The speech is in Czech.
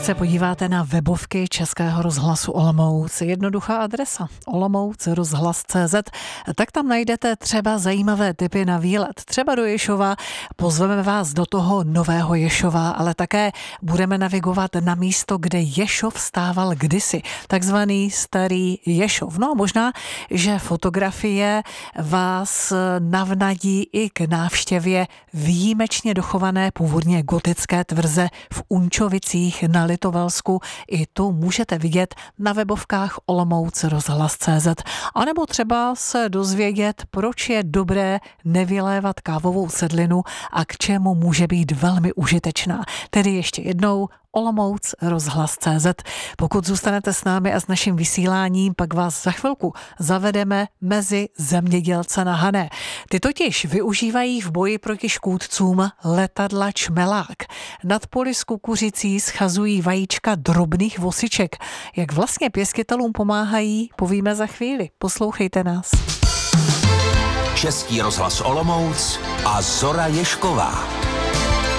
se podíváte na webovky Českého rozhlasu Olomouc, jednoduchá adresa olomouc.rozhlas.cz, tak tam najdete třeba zajímavé tipy na výlet. Třeba do Ješova, pozveme vás do toho Nového Ješova, ale také budeme navigovat na místo, kde Ješov stával kdysi, takzvaný Starý Ješov. No a možná, že fotografie vás navnadí i k návštěvě výjimečně dochované původně gotické tvrze v Unčovicích na Litovalsku. I tu můžete vidět na webovkách olomouc.rozhlas.cz. A nebo třeba se dozvědět, proč je dobré nevylévat kávovou sedlinu a k čemu může být velmi užitečná. Tedy ještě jednou olomouc.rozhlas.cz. Pokud zůstanete s námi a s naším vysíláním, pak vás za chvilku zavedeme mezi zemědělce na Hané. Ty totiž využívají v boji proti škůdcům letadla čmelák. Nad poli s kukuřicí schazují vajíčka drobných vosiček. Jak vlastně pěstitelům pomáhají, povíme za chvíli. Poslouchejte nás. Český rozhlas Olomouc a Zora Ježková.